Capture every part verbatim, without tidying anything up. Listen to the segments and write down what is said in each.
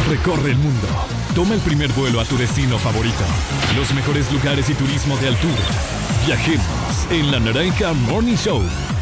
Recorre el mundo. Toma el primer vuelo a tu destino favorito. Los mejores lugares y turismo de altura. Viajemos en La Naranja Morning Show.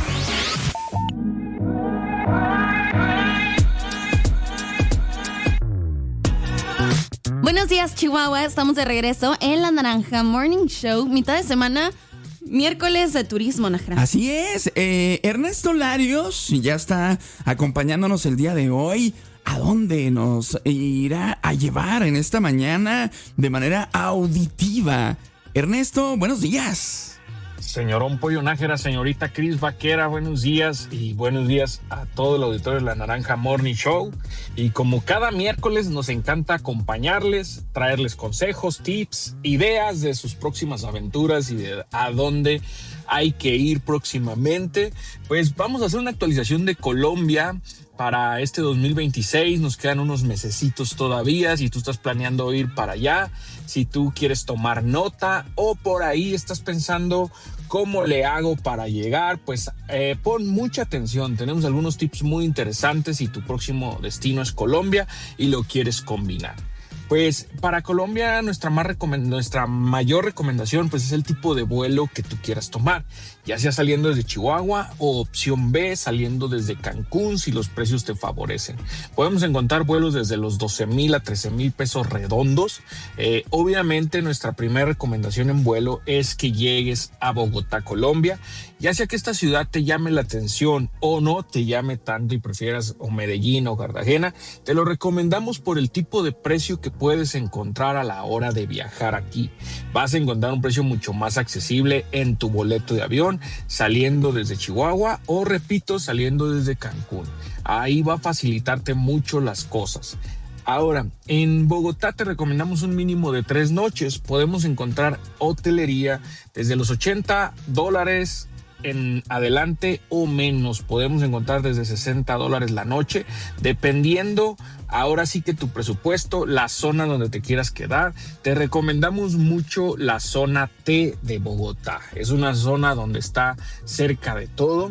Buenos días, Chihuahua. Estamos de regreso en La Naranja Morning Show. Mitad de semana, miércoles de turismo, Najra. Así es. Eh, Ernesto Larios ya está acompañándonos el día de hoy. ¿A dónde nos irá a llevar en esta mañana de manera auditiva? Ernesto, buenos días. Señorón Pollo Nájera, señorita Cris Vaquera, buenos días y buenos días a todo el auditorio de La Naranja Morning Show. Y como cada miércoles nos encanta acompañarles, traerles consejos, tips, ideas de sus próximas aventuras y de a dónde hay que ir próximamente. Pues vamos a hacer una actualización de Colombia para este dos mil veintiséis. Nos quedan unos mesecitos todavía. Si tú estás planeando ir para allá, si tú quieres tomar nota o por ahí estás pensando cómo le hago para llegar, pues eh, pon mucha atención. Tenemos algunos tips muy interesantes si tu próximo destino es Colombia y lo quieres combinar. Pues para Colombia nuestra, más recomend- nuestra mayor recomendación pues es el tipo de vuelo que tú quieras tomar, ya sea saliendo desde Chihuahua o opción B, saliendo desde Cancún si los precios te favorecen. Podemos encontrar vuelos desde los doce mil a trece mil pesos redondos. Eh, obviamente nuestra primera recomendación en vuelo es que llegues a Bogotá, Colombia, ya sea que esta ciudad te llame la atención o no te llame tanto y prefieras o Medellín o Cartagena. Te lo recomendamos por el tipo de precio que puedes encontrar a la hora de viajar aquí. Vas a encontrar un precio mucho más accesible en tu boleto de avión saliendo desde Chihuahua o, repito, saliendo desde Cancún. Ahí va a facilitarte mucho las cosas. Ahora, en Bogotá te recomendamos un mínimo de tres noches. Podemos encontrar hotelería desde los ochenta dólares en adelante o menos. Podemos encontrar desde sesenta dólares la noche, dependiendo ahora sí que tu presupuesto, la zona donde te quieras quedar. Te recomendamos mucho la zona T de Bogotá. Es una zona donde está cerca de todo.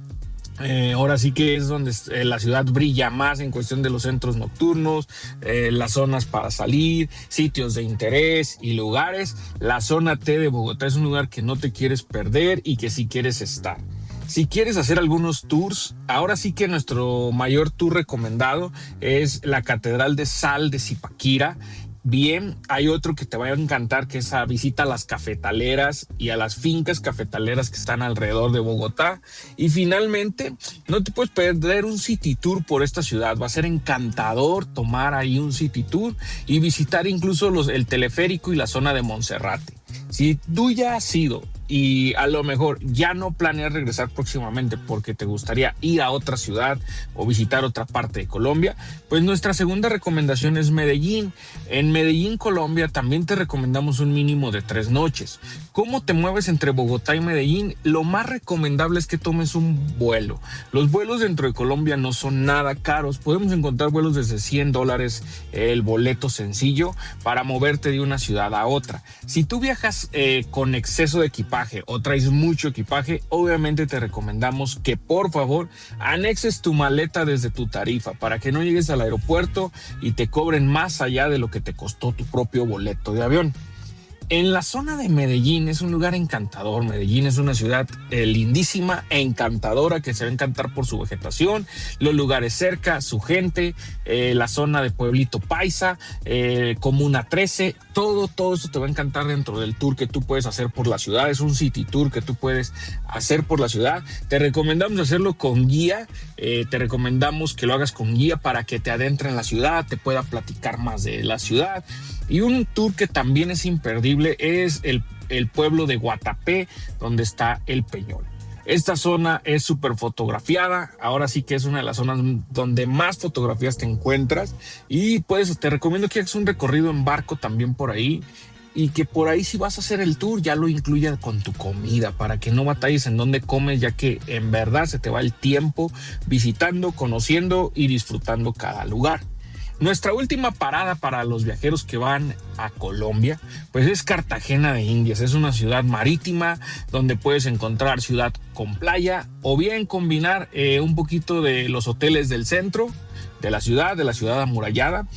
Eh, ahora sí que es donde eh, la ciudad brilla más en cuestión de los centros nocturnos, eh, las zonas para salir, sitios de interés y lugares. La zona T de Bogotá es un lugar que no te quieres perder y que sí quieres estar. Si quieres hacer algunos tours, ahora sí que nuestro mayor tour recomendado es la Catedral de Sal de Zipaquirá. Bien, hay otro que te va a encantar, que es a visita a las cafetaleras y a las fincas cafetaleras que están alrededor de Bogotá. Y finalmente, no te puedes perder un city tour por esta ciudad. Va a ser encantador tomar ahí un city tour y visitar incluso los, el teleférico y la zona de Monserrate. Si tú ya has ido y a lo mejor ya no planeas regresar próximamente porque te gustaría ir a otra ciudad o visitar otra parte de Colombia, pues nuestra segunda recomendación es Medellín. En Medellín, Colombia, también te recomendamos un mínimo de tres noches. ¿Cómo te mueves entre Bogotá y Medellín? Lo más recomendable es que tomes un vuelo. Los vuelos dentro de Colombia no son nada caros. Podemos encontrar vuelos desde cien dólares el boleto sencillo para moverte de una ciudad a otra. Si tú viajas eh, con exceso de equipaje o traes mucho equipaje, obviamente te recomendamos que por favor anexes tu maleta desde tu tarifa para que no llegues al aeropuerto y te cobren más allá de lo que te costó tu propio boleto de avión. En la zona de Medellín es un lugar encantador. Medellín es una ciudad eh, lindísima e encantadora que se va a encantar por su vegetación, los lugares cerca, su gente, eh, la zona de Pueblito Paisa, eh, Comuna trece, todo, todo eso te va a encantar dentro del tour que tú puedes hacer por la ciudad. Es un city tour que tú puedes hacer por la ciudad. Te recomendamos hacerlo con guía, eh, te recomendamos que lo hagas con guía para que te adentre en la ciudad, te pueda platicar más de la ciudad. Y un tour que también es imperdible es el, el pueblo de Guatapé, donde está el Peñol. Esta zona es súper fotografiada, ahora sí que es una de las zonas donde más fotografías te encuentras y pues te recomiendo que hagas un recorrido en barco también por ahí y que por ahí si vas a hacer el tour ya lo incluya con tu comida para que no batalles en dónde comes, ya que en verdad se te va el tiempo visitando, conociendo y disfrutando cada lugar. Nuestra última parada para los viajeros que van a Colombia, pues es Cartagena de Indias. Es una ciudad marítima donde puedes encontrar ciudad con playa o bien combinar eh, un poquito de los hoteles del centro de la ciudad, de la ciudad amurallada.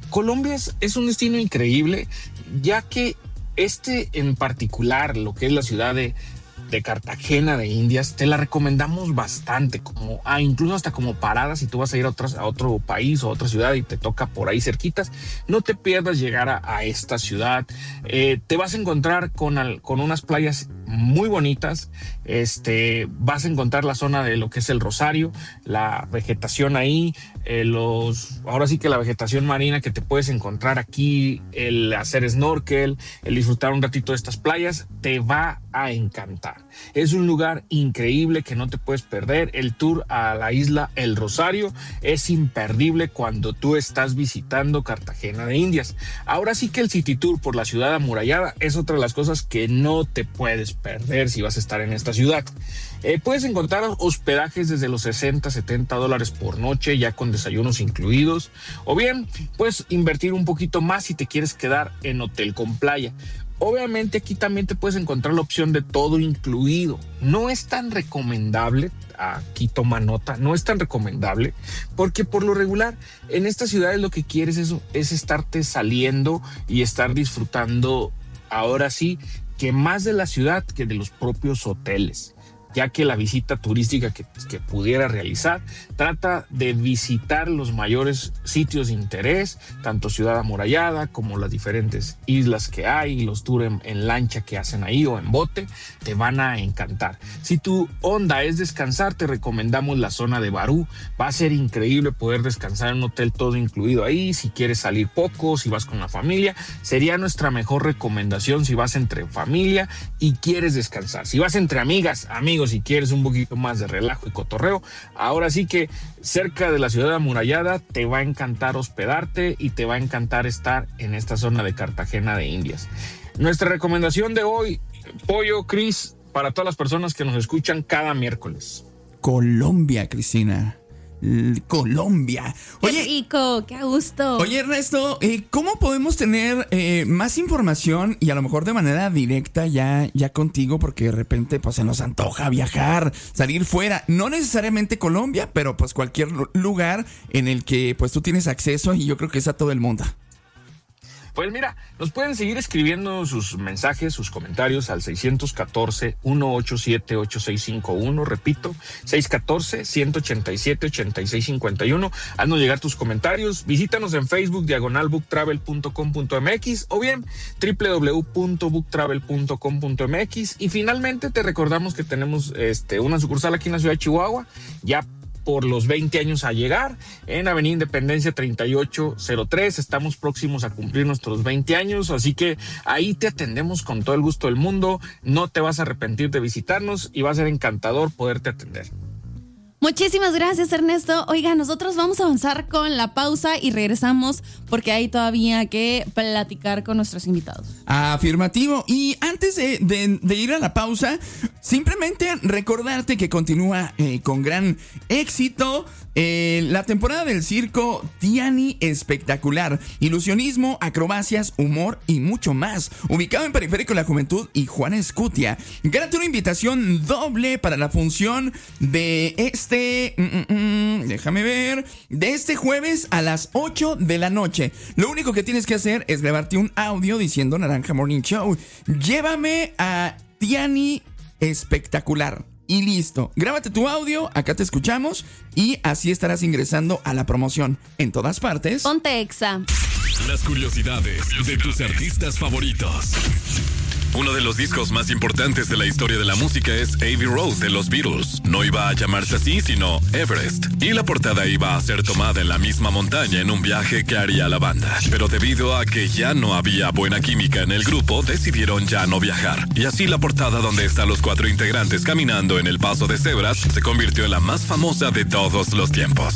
Colombia es, es un destino increíble, ya que este en particular, lo que es la ciudad de, de Cartagena de Indias, te la recomendamos bastante, como ah, incluso hasta como parada si tú vas a ir a, otras, a otro país o a otra ciudad y te toca por ahí cerquitas, no te pierdas llegar a, a esta ciudad. Eh, te vas a encontrar con, al, con unas playas muy bonitas, este, vas a encontrar la zona de lo que es el Rosario, la vegetación ahí, eh, los, ahora sí que la vegetación marina que te puedes encontrar aquí, el hacer snorkel, el disfrutar un ratito de estas playas, te va a encantar. Es un lugar increíble que no te puedes perder. El tour a la isla El Rosario es imperdible cuando tú estás visitando Cartagena de Indias. Ahora sí que el City Tour por la ciudad amurallada es otra de las cosas que no te puedes perder si vas a estar en esta ciudad. Eh, puedes encontrar hospedajes desde los sesenta, setenta dólares por noche, ya con desayunos incluidos, o bien puedes invertir un poquito más si te quieres quedar en hotel con playa. Obviamente aquí también te puedes encontrar la opción de todo incluido. No es tan recomendable, aquí toma nota, no es tan recomendable porque por lo regular en estas ciudades lo que quieres es, es estarte saliendo y estar disfrutando, ahora sí, que más de la ciudad que de los propios hoteles, ya que la visita turística que, que pudiera realizar trata de visitar los mayores sitios de interés, tanto Ciudad Amurallada como las diferentes islas que hay, los tours en, en lancha que hacen ahí o en bote, te van a encantar. Si tu onda es descansar, te recomendamos la zona de Barú. Va a ser increíble poder descansar en un hotel todo incluido ahí. Si quieres salir poco, si vas con la familia, sería nuestra mejor recomendación si vas entre familia y quieres descansar. Si vas entre amigas, amigos, si quieres un poquito más de relajo y cotorreo, ahora sí que cerca de la ciudad amurallada te va a encantar hospedarte y te va a encantar estar en esta zona de Cartagena de Indias. Nuestra recomendación de hoy, Pollo, Cris, para todas las personas que nos escuchan cada miércoles. Colombia, Cristina. L- Colombia. Oye, qué rico, qué a gusto. Oye, Ernesto, eh, ¿cómo podemos tener eh, más información y a lo mejor de manera directa ya, ya contigo? Porque de repente pues se nos antoja viajar, salir fuera. No necesariamente Colombia, pero pues cualquier lugar en el que pues tú tienes acceso y yo creo que es a todo el mundo. Pues mira, nos pueden seguir escribiendo sus mensajes, sus comentarios al seis uno cuatro, uno ocho siete, ocho seis cinco uno. Repito, seis uno cuatro, uno ocho siete, ocho seis cinco uno. Haznos llegar tus comentarios. Visítanos en Facebook, diagonal book travel punto com punto m x o bien doble u doble u doble u punto book travel punto com punto m x. Y finalmente te recordamos que tenemos este, una sucursal aquí en la ciudad de Chihuahua, ya por los veinte años a llegar, en Avenida Independencia treinta y ocho cero tres. Estamos próximos a cumplir nuestros veinte años, así que ahí te atendemos con todo el gusto del mundo. No te vas a arrepentir de visitarnos y va a ser encantador poderte atender. Muchísimas gracias, Ernesto. Oiga, nosotros vamos a avanzar con la pausa y regresamos porque hay todavía que platicar con nuestros invitados. Afirmativo. Y antes de, de, de ir a la pausa, simplemente recordarte que continúa eh, con gran éxito eh, la temporada del circo Tiani Espectacular. Ilusionismo, acrobacias, humor y mucho más. Ubicado en Periférico de la Juventud y Juan Escutia. Gánate una invitación doble para la función de este Este, mm, mm, déjame ver, de este jueves a las ocho de la noche. Lo único que tienes que hacer es grabarte un audio diciendo Naranja Morning Show. Llévame a Tiani Espectacular. Y listo, grábate tu audio, acá te escuchamos y así estarás ingresando a la promoción en todas partes. Ponte Exa. Las curiosidades de tus artistas favoritos. Uno de los discos más importantes de la historia de la música es Abbey Road de los Beatles. No iba a llamarse así, sino Everest. Y la portada iba a ser tomada en la misma montaña en un viaje que haría la banda. Pero debido a que ya no había buena química en el grupo, decidieron ya no viajar. Y así la portada donde están los cuatro integrantes caminando en el paso de cebras se convirtió en la más famosa de todos los tiempos.